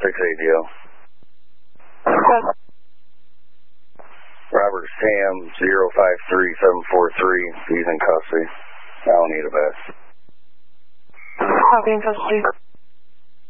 680. Okay. Robert Sam 053743. He's in custody. I don't need a vest. Copy in custody.